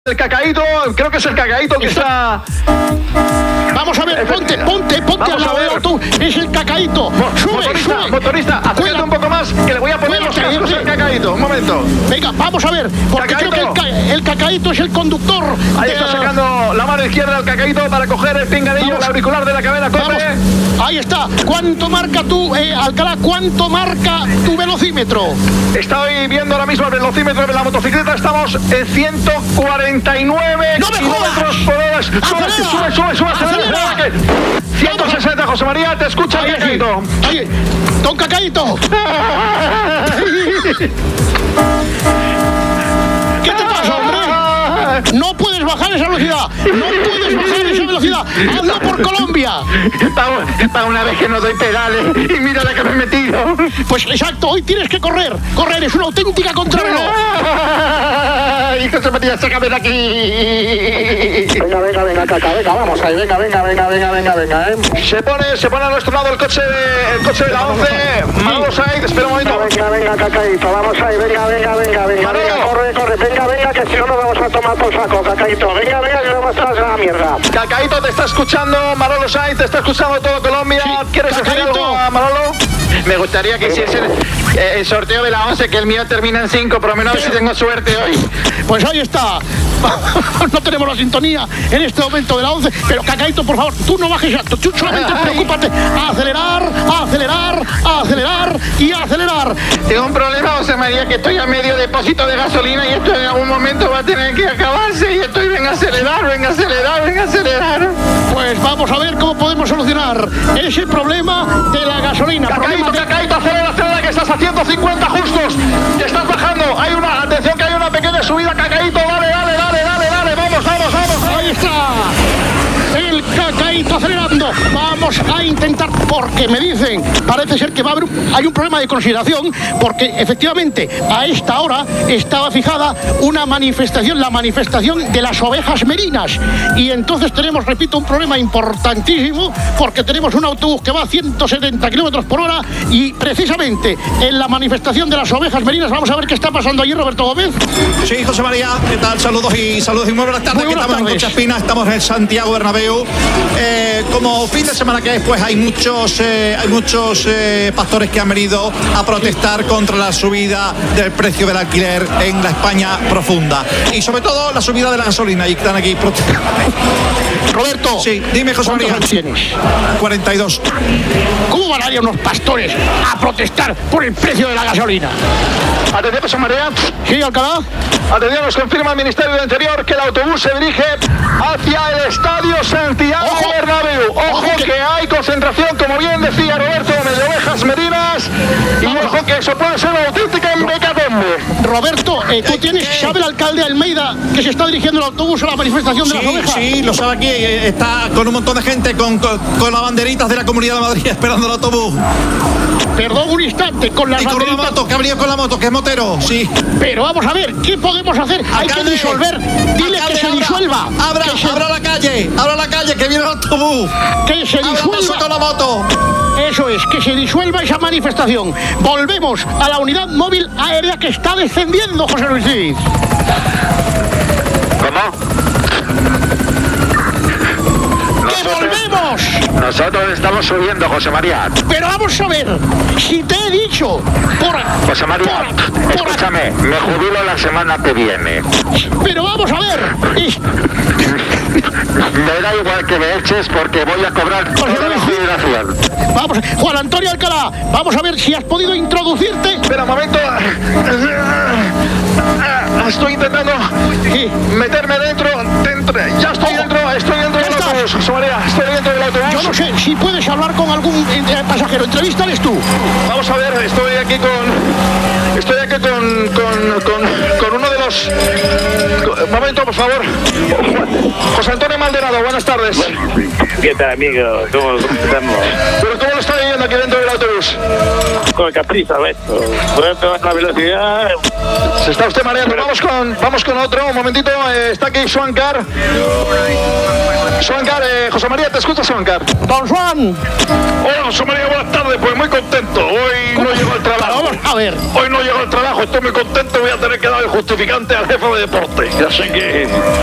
El Cacaíto, creo que es el Cacaíto que está... Vamos a ver, ponte al lado del auto. Es el Cacaíto. Sube. Motorista, acércate un poco más, que le voy a poner los cascos al Cacaíto. Un momento. Venga, vamos a ver, porque creo que el Cacaíto es el conductor. Ahí está sacando la mano izquierda al Cacaíto para coger el pinganillo, el auricular de la cadena. Corre. Ahí está. ¿Cuánto marca tú, Alcalá? ¿Cuánto marca tu velocímetro? Estoy viendo ahora mismo el velocímetro de la motocicleta. Estamos en 149 kilómetros por hora. Sube. 160, José María, te escucha el Cacaíto. Oye, don Cacaíto. ¿Qué te pasa, hombre? No puedes bajar esa velocidad. Hazlo por Colombia. Para una vez que no doy pedales y mira la que me he metido. Pues exacto, hoy tienes que correr. Correr es una auténtica contrarreloj. ¡Ay, José María, sácame de aquí! Venga, Caca, venga, vamos ahí, venga, Se pone a nuestro lado el coche de la 11. Manolo Sainz, espera un momento. Venga, Cacaíto, vamos ahí, venga, corre, venga, que si no nos vamos a tomar por saco, Cacaíto, venga, que no vamos a la mierda. Cacaíto te está escuchando, Manolo Sainz, te está escuchando todo Colombia. Sí, ¿quieres decir algo, Manolo? Me gustaría que hiciesen el sorteo de la 11, que el mío termina en 5, por lo menos si tengo suerte hoy. Pues ahí está. No tenemos la sintonía en este momento de la 11, pero Cacaíto, por favor, tú no bajes acto, tú solamente preocúpate. Acelerar. Tengo un problema, José María, que estoy a medio depósito de gasolina y esto en algún momento va a tener que acabarse y estoy, venga a acelerar. Pues vamos a ver cómo podemos solucionar ese problema de la gasolina. Cacaíto, acelera, que estás a 150 justos, que estás bajando. Atención que hay una pequeña subida, Cacaíto, dale, vamos. Ahí está. El Cacaíto acelerando. Vamos a intentar, porque me dicen, parece ser que hay un problema de consideración, porque efectivamente a esta hora estaba fijada una manifestación, la manifestación de las ovejas merinas, y entonces tenemos, repito, un problema importantísimo, porque tenemos un autobús que va a 170 kilómetros por hora, y precisamente en la manifestación de las ovejas merinas, vamos a ver qué está pasando allí, Roberto Gómez. Sí, José María, ¿qué tal? Saludos y muy buenas tardes. Estamos en Concha Espina, estamos en Santiago Bernabéu. Como fin de semana que es, pues hay muchos pastores que han venido a protestar contra la subida del precio del alquiler en la España profunda y sobre todo la subida de la gasolina, y están aquí protestando. Roberto, sí, dime, José María. ¿Cuántos años tienes? 42. ¿Cómo van a ir unos pastores a protestar por el precio de la gasolina? Atención, José María. Sí, Alcalá. Atención, nos confirma el Ministerio del Interior que el autobús se dirige hacia el Estadio Santiago Bernabéu. Ojo que hay concentración, como bien decía Roberto, de ovejas merinas, y ojo que eso puede ser una auténtica hecatombe. Roberto, tú tienes, ¿sabe el alcalde Almeida que se está dirigiendo el autobús a la manifestación de las ovejas? Sí, lo sabe aquí, está con un montón de gente con las banderitas de la Comunidad de Madrid esperando el autobús. Perdón un instante, con las banderitas. Con la moto, que ha venido con la moto, que es motero, sí. Pero vamos a ver, ¿qué podemos hacer? Hay que disolver. Dile que se disuelva. Abra la calle, que viene el autobús. Que se disuelva con la moto. Eso es, que se disuelva esa manifestación. Volvemos a la unidad móvil aérea que está descendiendo, José Luis Cid. ¿Cómo? ¡Volvemos! Nosotros estamos subiendo, José María. Pero vamos a ver, si te he dicho... José María, escúchame, me jubilo la semana que viene. Pero vamos a ver... Me da igual que me eches porque voy a cobrar toda la jubilación. Vamos, Juan Antonio Alcalá, vamos a ver si has podido introducirte. Espera un momento. Estoy intentando meterme dentro. Ya estoy dentro del autobús, José María, estoy dentro del autobús. Yo no sé si puedes hablar con algún pasajero. Entrevístales tú. Vamos a ver, estoy aquí con uno de los... Un momento, por favor. José Antonio Maldonado, buenas tardes. ¿Qué tal, amigo? ¿Cómo estamos? ¿Pero cómo lo está viviendo aquí dentro del autobús? Con el capricho, esto. Por la velocidad... Se está usted mareando. Vamos con otro. Un momentito. Está aquí Swankar. José María, ¿te escuchas, Swankar? Don Juan. Hola, José María, buenas tardes. Pues muy contento. Hoy no llego al trabajo. Vamos a ver. Hoy no llego al trabajo, estoy muy contento. Voy a tener que dar el justificante al jefe de deporte. Ya sé que